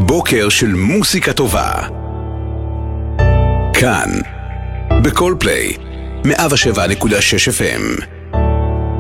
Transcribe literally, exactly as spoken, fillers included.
בוקר של מוסיקה טובה. כאן, בכל פליי, מאה שבע נקודה שש אף אם.